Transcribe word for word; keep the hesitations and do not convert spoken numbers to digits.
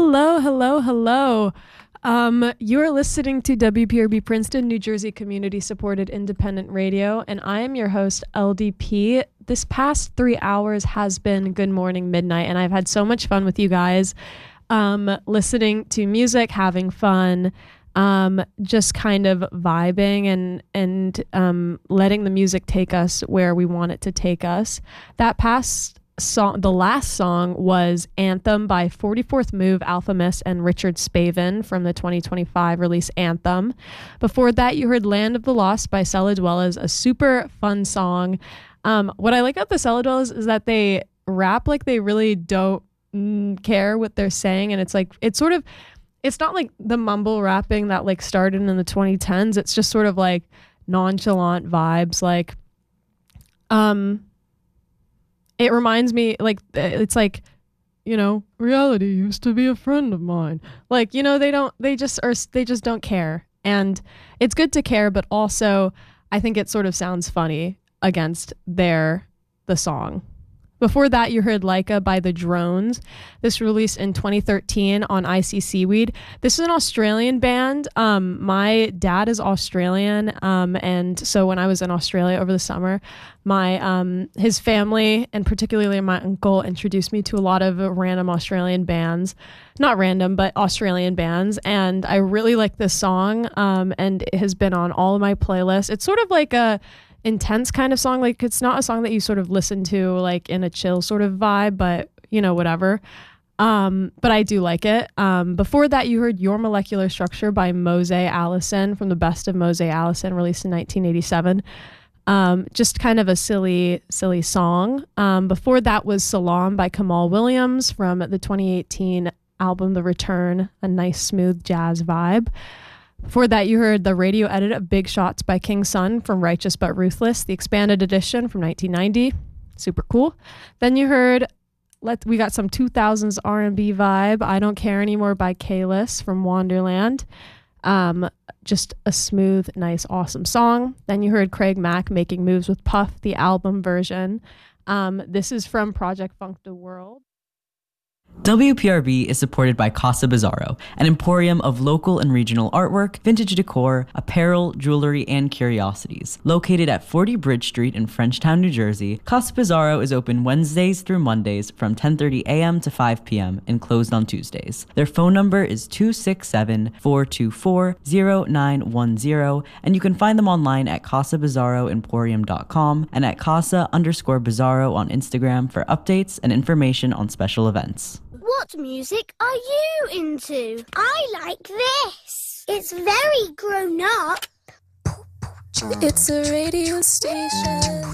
Hello, hello, hello. Um, you are listening to W P R B Princeton, New Jersey Community Supported Independent Radio, and I am your host, L D P. This past three hours has been Good Morning Midnight, and I've had so much fun with you guys, um, listening to music, having fun, um, just kind of vibing and and um, letting the music take us where we want it to take us. That past song, the last song was Anthem by forty-fourth Move, Alpha Miss, and Richard Spavin from the twenty twenty-five release Anthem. Before that, you heard Land of the Lost by Cella Dwellas, a super fun song. Um, what I like about the Cella Dwellas is that they rap like they really don't mm, care what they're saying, and it's like, it's sort of, it's not like the mumble rapping that like started in the twenty tens. It's just sort of like nonchalant vibes, like, um, it reminds me, like, it's like, you know, reality used to be a friend of mine. Like, you know, they don't, they just are, they just don't care. And it's good to care, but also I think it sort of sounds funny against their, the song. Before that, you heard Laika by The Drones. This released in twenty thirteen on I C Seaweed. This is an Australian band. Um, my dad is Australian, um, and so when I was in Australia over the summer, my um, his family, and particularly my uncle, introduced me to a lot of random Australian bands. Not random, but Australian bands, and I really like this song, um, and it has been on all of my playlists. It's sort of like a intense kind of song. Like, it's not a song that you sort of listen to like in a chill sort of vibe, but you know, whatever. Um, but I do like it. Um, before that, you heard Your Molecular Structure by Mose Allison from the Best of Mose Allison, released in nineteen eighty-seven. Um, just kind of a silly, silly song. Um, before that was Salam by Kamal Williams from the twenty eighteen album The Return, a nice smooth jazz vibe. Before that, you heard the radio edit of Big Shots by King Sun from Righteous But Ruthless, the expanded edition from nineteen ninety. Super cool. Then you heard, let we got some two thousands R and B vibe, I Don't Care Anymore by Kalis from Wonderland. Um, just a smooth, nice, awesome song. Then you heard Craig Mack, Making Moves with Puff, the album version. Um, this is from Project Funk the World. W P R B is supported by Casa Bizarro, an emporium of local and regional artwork, vintage decor, apparel, jewelry, and curiosities. Located at forty Bridge Street in Frenchtown, New Jersey, Casa Bizarro is open Wednesdays through Mondays from ten thirty a.m. to five p.m. and closed on Tuesdays. Their phone number is two six seven, four two four, zero nine one zero, and you can find them online at casa bizarro emporium dot com and at casa underscore bizarro on Instagram for updates and information on special events. What music are you into? I like this. It's very grown up. It's a radio station.